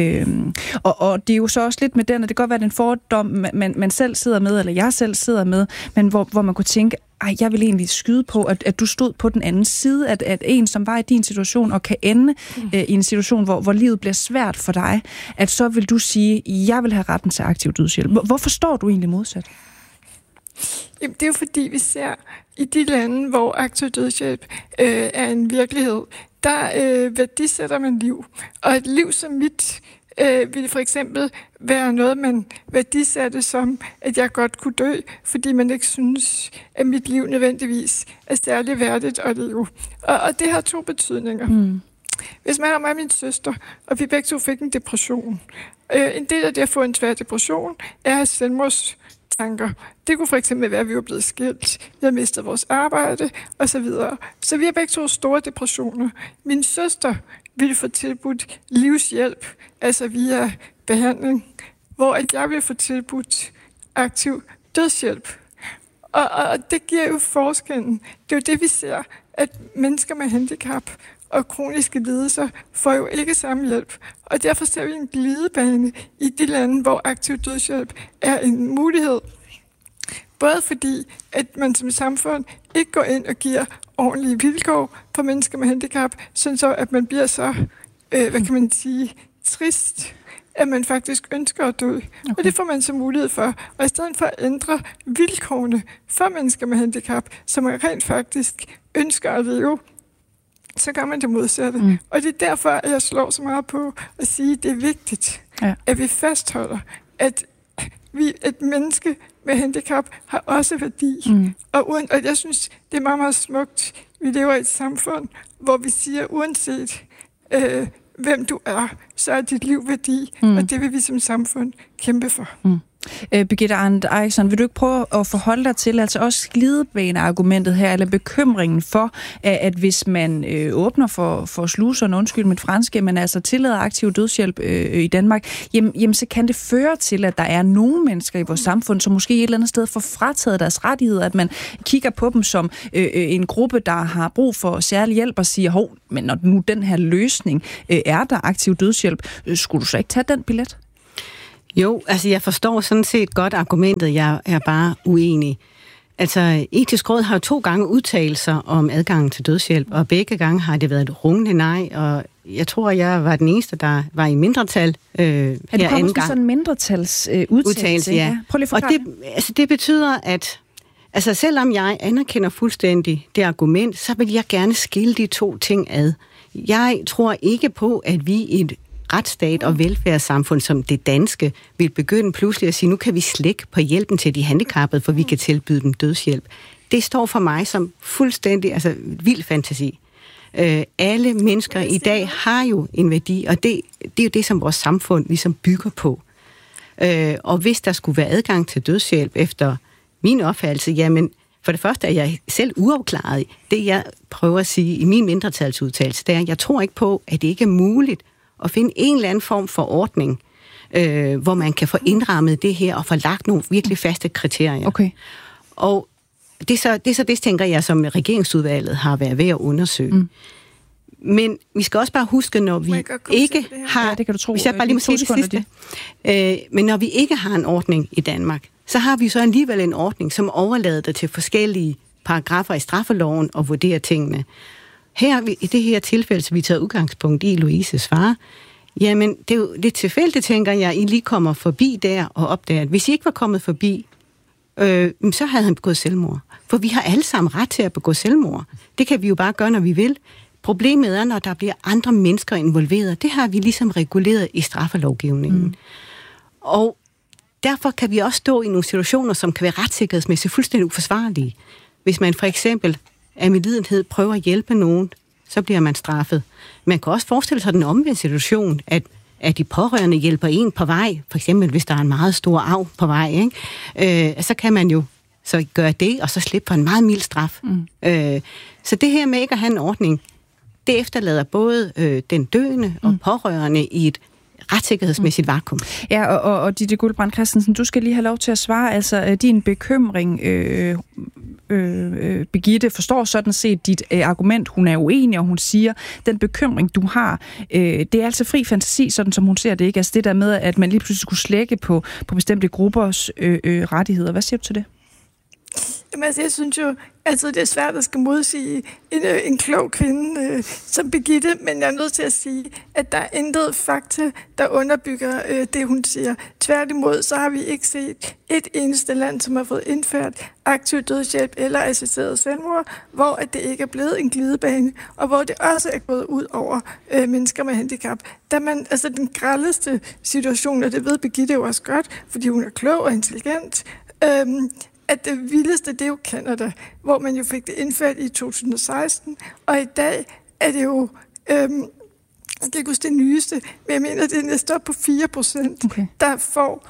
Og det er jo så også lidt med den, og det kan godt være den fordom, man selv sidder med, eller jeg selv sidder med, men hvor man kunne tænke, jeg vil egentlig skyde på, at du stod på den anden side, at en, som var i din situation, og kan ende i en situation, hvor livet bliver svært for dig, at så vil du sige, jeg vil have retten til aktiv dødshjælp. Hvorfor står du egentlig modsat? Jamen, det er jo fordi, vi ser i de lande, hvor aktiv dødshjælp er en virkelighed, der værdisætter man liv. Og et liv som mit ville for eksempel være noget, man værdisatte som, at jeg godt kunne dø, fordi man ikke synes, at mit liv nødvendigvis er særlig værdigt at leve. Og det har 2 betydninger. Hvis man har mig og min søster, og vi begge to fik en depression, en del af det at få en svær depression er at have selvmordstanker. Det kunne for eksempel være, at vi var blevet skilt, vi havde mistet vores arbejde osv. Så vi har begge to store depressioner. Min søster ville få tilbudt livshjælp, altså via behandling, hvor jeg ville få tilbudt aktiv dødshjælp. Og det giver jo forskellen. Det er jo det, vi ser, at mennesker med handicap og kroniske lidelser får jo ikke samme hjælp. Og derfor ser vi en glidebane i de lande, hvor aktiv dødshjælp er en mulighed. Både fordi, at man som samfund ikke går ind og giver ordentlige vilkår for mennesker med handicap, sådan så at man bliver så, trist, at man faktisk ønsker at dø. Okay. Og det får man så mulighed for. Og i stedet for at ændre vilkårene for mennesker med handicap, som man rent faktisk ønsker at leve, så gør man det modsatte. Og det er derfor, at jeg slår så meget på at sige, at det er vigtigt, at vi fastholder, at et menneske med handicap har også værdi. Og jeg synes, det er meget, meget smukt. Vi lever i et samfund, hvor vi siger, uanset hvem du er, så er dit liv værdi, og det vil vi som samfund kæmpe for. Birgitte Arndt Eikson, vil du ikke prøve at forholde dig til altså også glidebaneargumentet her, eller bekymringen for, at hvis man åbner for sluserne, undskyld mit franske, men altså tillader aktiv dødshjælp i Danmark, jamen så kan det føre til, at der er nogle mennesker i vores samfund, som måske et eller andet sted får frataget deres rettigheder, at man kigger på dem som en gruppe, der har brug for særlig hjælp og siger, men når nu den her løsning er der aktiv dødshjælp, skulle du så ikke tage den billet? Jo, altså jeg forstår sådan set godt argumentet, jeg er bare uenig. Altså, Etisk Råd har jo 2 gange udtalt sig om adgangen til dødshjælp, og begge gange har det været et rungende nej, og jeg tror, jeg var den eneste, der var i mindretal her anden gang. Det kommer sådan en mindretals udtalelse, ja. Prøv lige at og det betyder, at altså, selvom jeg anerkender fuldstændig det argument, så vil jeg gerne skille de 2 ting ad. Jeg tror ikke på, at vi i et retsstat og velfærdssamfund som det danske vil begynde pludselig at sige, nu kan vi slække på hjælpen til de handicappede, for vi kan tilbyde dem dødshjælp. Det står for mig som fuldstændig vild fantasi. Alle mennesker i dag har jo en værdi, og det er jo det, som vores samfund ligesom bygger på. Og hvis der skulle være adgang til dødshjælp efter min opfattelse, jamen for det første er jeg selv uafklaret. Det jeg prøver at sige i min mindretalsudtalelse, det er, at jeg tror ikke på, at det ikke er muligt at finde en eller anden form for ordning, hvor man kan få indrammet det her og få lagt nogle virkelig faste kriterier. Okay. Og det er så det, tænker jeg, som regeringsudvalget har været ved at undersøge. Men vi skal også bare huske, når vi ikke har... Ja, det kan du tro. Hvis jeg bare lige må sige det sidste. Men når vi ikke har en ordning i Danmark, så har vi så alligevel en ordning, som overlader det til forskellige paragrafer i straffeloven og vurderer tingene. Her, i det her tilfælde, så vi tager udgangspunkt i Louises far, jamen, det er jo lidt tilfældigt, tænker jeg, I lige kommer forbi der og opdager, at hvis I ikke var kommet forbi, så havde han begået selvmord. For vi har alle sammen ret til at begå selvmord. Det kan vi jo bare gøre, når vi vil. Problemet er, når der bliver andre mennesker involveret. Det har vi ligesom reguleret i straffelovgivningen. Og derfor kan vi også stå i nogle situationer, som kan være retssikkerhedsmæssigt fuldstændig uforsvarlige. Hvis man for eksempel af medlidenhed prøver at hjælpe nogen, så bliver man straffet. Man kan også forestille sig den omvendte situation, at de pårørende hjælper en på vej, for eksempel hvis der er en meget stor arv på vej, ikke? Så kan man jo så gøre det, og så slippe for en meget mild straf. Så det her med ikke at have en ordning, det efterlader både den døende og pårørende i et retssikkerhedsmæssigt vakuum. Ja, og Ditte Guldbrand Christensen, du skal lige have lov til at svare. Altså, din bekymring, Birgitte, forstår sådan set dit argument. Hun er uenig, og hun siger, den bekymring, du har, det er altså fri fantasi, sådan som hun ser det, ikke? Altså det der med, at man lige pludselig skulle slække på bestemte gruppers rettigheder. Hvad siger du til det? Jamen, altså, jeg synes jo, altså, det er svært at skal modsige en klog kvinde som Birgitte, men jeg er nødt til at sige, at der er intet fakta, der underbygger det, hun siger. Tværtimod, så har vi ikke set et eneste land, som har fået indført aktiv dødshjælp eller assisteret selvmord, hvor at det ikke er blevet en glidebane, og hvor det også er gået ud over mennesker med handicap. Da man, altså den grelleste situation, og det ved Birgitte jo også godt, fordi hun er klog og intelligent, at det vildeste, det er jo Canada, hvor man jo fik det indført i 2016, og i dag er det jo, jeg kan ikke huske det nyeste, men jeg mener, det er næsten op på 4%, okay, der får,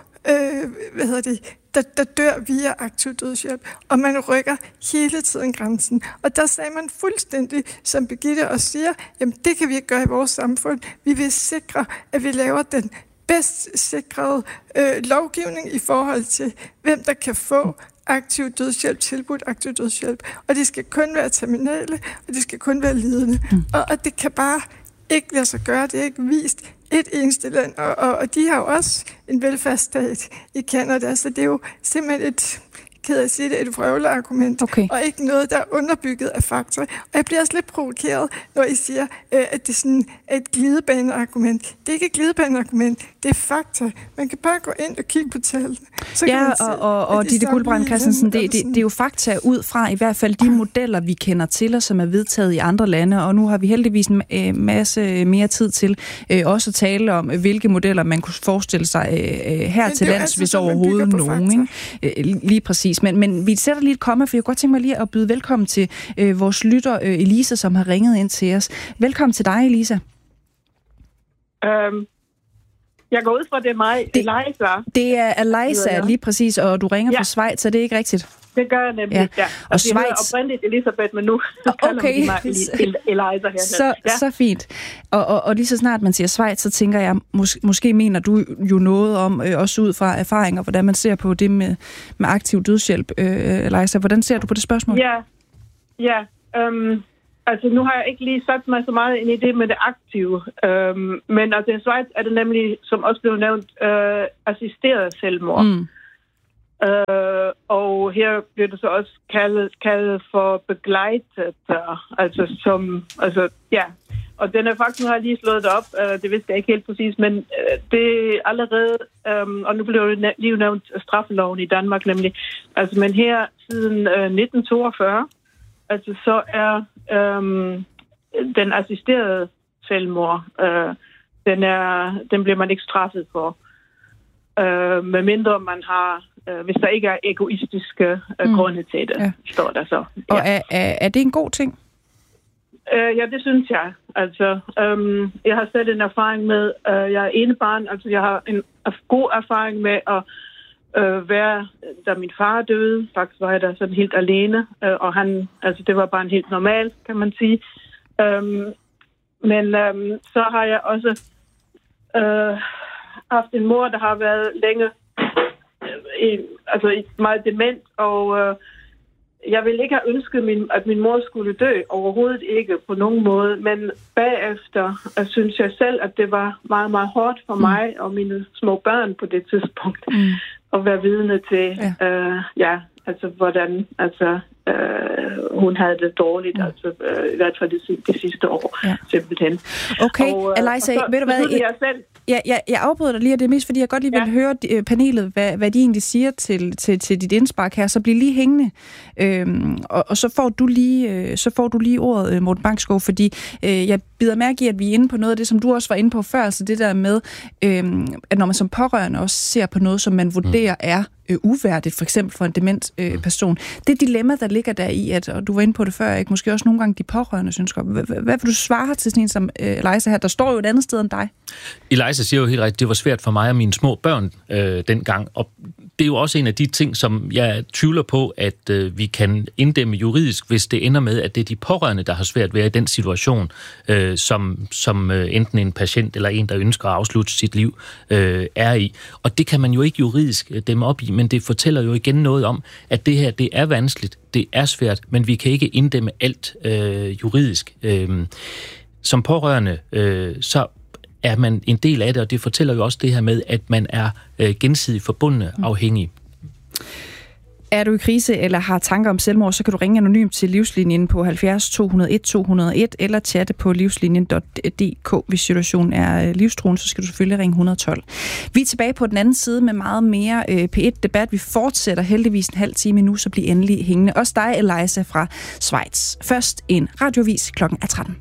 der dør via aktiv dødshjælp, og man rykker hele tiden grænsen. Og der sagde man fuldstændig, som Birgitte også siger, jamen det kan vi ikke gøre i vores samfund. Vi vil sikre, at vi laver den bedst sikrede lovgivning i forhold til, hvem der kan få aktiv dødshjælp, tilbudt aktiv dødshjælp. Og det skal kun være terminale, og det skal kun være lidende. Og det kan bare ikke lade sig gøre. Det er ikke vist et eneste land. Og de har jo også en velfærdsstat i Canada, så det er jo simpelthen et vrøvleargument, okay, og ikke noget, der er underbygget af fakta. Og jeg bliver også lidt provokeret, når I siger, at det sådan er et glidebaneargument. Det er ikke et glidebaneargument, det er fakta. Man kan bare gå ind og kigge på tallene. Ja, og Ditte Guldbrand Christensen, det er jo fakta ud fra i hvert fald de modeller, vi kender til, og som er vedtaget i andre lande, og nu har vi heldigvis en masse mere tid til også at tale om, hvilke modeller man kunne forestille sig her til lands, hvis overhovedet nogen. Lige præcis. Men vi sætter lige et komma, for jeg kunne godt tænke mig lige at byde velkommen til vores lytter Elisa, som har ringet ind til os. Velkommen til dig, Elisa. Jeg går ud fra, det er mig, Eliza. Det er Eliza, lige præcis, og du ringer fra Schweiz, så det er ikke rigtigt? Det gør jeg nemlig, ja. Og Schweiz... Jeg hedder oprindeligt Elisabeth, men nu kalder man mig Eliza her. Så fint. Og lige så snart man siger Schweiz, så tænker jeg, måske mener du jo noget om, også ud fra erfaringer, hvordan man ser på det med aktiv dødshjælp. Eliza, hvordan ser du på det spørgsmål? Ja. Altså, nu har jeg ikke lige sat mig så meget ind i det med det aktive. Men altså, i Schweiz er det nemlig, som også blev nævnt, assisteret selvmord. Og her bliver det så også kaldet for begleitet, og den er faktisk, nu har jeg lige slået det op, det vidste jeg ikke helt præcis, men det er allerede, og nu blev det lige nævnt straffeloven i Danmark nemlig, altså, men her siden 1942, altså så er den assisterede selvmord, den bliver man ikke straffet for, medmindre man har, hvis der ikke er egoistiske grunde til det, står der så. Ja. Og er det en god ting? Ja, det synes jeg. Altså, jeg har selv en erfaring med, jeg er enebarn, altså jeg har en god erfaring med at være, da min far døde, faktisk var jeg der sådan helt alene, og han, altså det var bare en helt normal, kan man sige. Men så har jeg også haft en mor, der har været længe meget dement, og jeg ville ikke have ønsket, at min mor skulle dø, overhovedet ikke på nogen måde, men bagefter synes jeg selv, at det var meget, meget hårdt for mig og mine små børn på det tidspunkt at være vidne til, hvordan hun havde det dårligt, i hvert fald det sidste år, simpelthen. Okay, Eliza, ved du hvad? Jeg afbryder dig lige, og det er mest fordi, jeg godt lige vil høre panelet, hvad de egentlig siger til dit indspark her, så bliv lige hængende. Og så får du lige ordet, Morten Bangskov, fordi jeg bider mærke i, at vi er inde på noget af det, som du også var inde på før, altså det der med, at når man som pårørende også ser på noget, som man vurderer er uværdigt, for eksempel for en dement person. Det dilemma, der ligger der i, og du var inde på det før, ikke? Måske også nogle gange de pårørende synes godt. Hvad vil du svare til sådan en som Eliza her? Der står jo et andet sted end dig. Eliza siger jo helt rigtigt, det var svært for mig og mine små børn dengang, og det er jo også en af de ting, som jeg tvivler på, at vi kan inddæmme juridisk, hvis det ender med, at det er de pårørende, der har svært ved i den situation, som enten en patient eller en, der ønsker at afslutte sit liv, er i. Og det kan man jo ikke juridisk dæmme op i, men det fortæller jo igen noget om, at det her, det er vanskeligt, det er svært, men vi kan ikke inddæmme alt juridisk. Som pårørende, så er man en del af det, og det fortæller jo også det her med, at man er gensidigt forbundne afhængige. Er du i krise eller har tanker om selvmord, så kan du ringe anonymt til Livslinjen på 70 201 201 eller chatte på livslinjen.dk. Hvis situationen er livstruende, så skal du selvfølgelig ringe 112. Vi er tilbage på den anden side med meget mere P1-debat. Vi fortsætter heldigvis en halv time nu, så bliv endelig hængende. Også dig, Eliza fra Schweiz. Først en radiovis klokken er 13.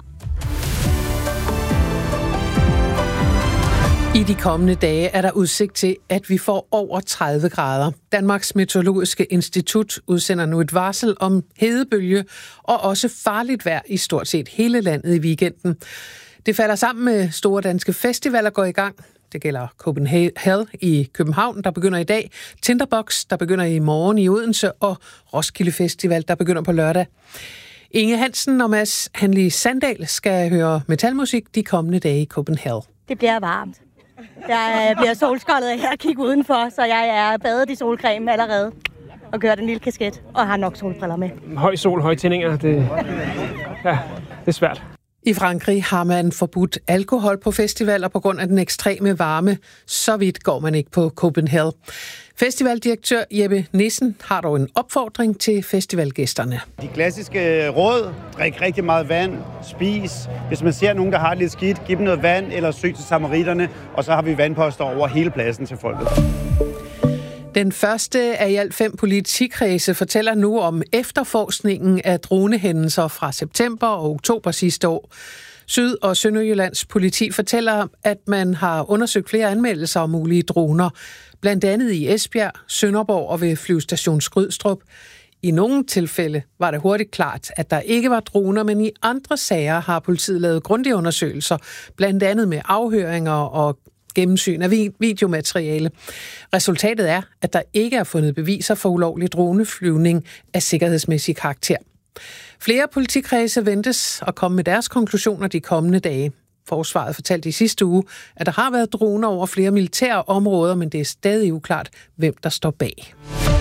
I de kommende dage er der udsigt til, at vi får over 30 grader. Danmarks Meteorologiske Institut udsender nu et varsel om hedebølge og også farligt vejr i stort set hele landet i weekenden. Det falder sammen med store danske festivaler går i gang. Det gælder Copenhagen i København, der begynder i dag, Tinderbox, der begynder i morgen i Odense, og Roskilde Festival, der begynder på lørdag. Inge Hansen og Mads Hanli Sandal skal høre metalmusik de kommende dage i Copenhagen. Det bliver varmt. Jeg bliver solskoldet af her at kigge udenfor, så jeg er badet i solcreme allerede og kører den lille kasket og har nok solbriller med. Høj sol, høje tændinger, det er svært. I Frankrig har man forbudt alkohol på festivaler på grund af den ekstreme varme. Så vidt går man ikke på Copenhagen. Festivaldirektør Jeppe Nissen har dog en opfordring til festivalgæsterne. De klassiske råd: drik rigtig meget vand, spis. Hvis man ser nogen, der har det lidt skidt, giv dem noget vand eller søg til samaritterne, og så har vi vandposter over hele pladsen til folket. Den første af i alt 5 politikredse fortæller nu om efterforskningen af dronehændelser fra september og oktober sidste år. Syd- og Sønderjyllands politi fortæller, at man har undersøgt flere anmeldelser om mulige droner, blandt andet i Esbjerg, Sønderborg og ved flyvestation Skrydstrup. I nogle tilfælde var det hurtigt klart, at der ikke var droner, men i andre sager har politiet lavet grundige undersøgelser, blandt andet med afhøringer og gennemsyn af videomateriale. Resultatet er, at der ikke er fundet beviser for ulovlig droneflyvning af sikkerhedsmæssig karakter. Flere politikredse ventes at komme med deres konklusioner de kommende dage. Forsvaret fortalte i sidste uge, at der har været droner over flere militære områder, men det er stadig uklart, hvem der står bag.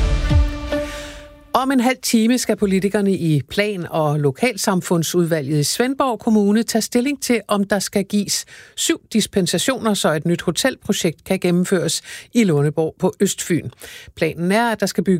Om en halv time skal politikerne i Plan- og Lokalsamfundsudvalget i Svendborg Kommune tage stilling til, om der skal gives 7 dispensationer, så et nyt hotelprojekt kan gennemføres i Lundeborg på Østfyn. Planen er, at der skal bygges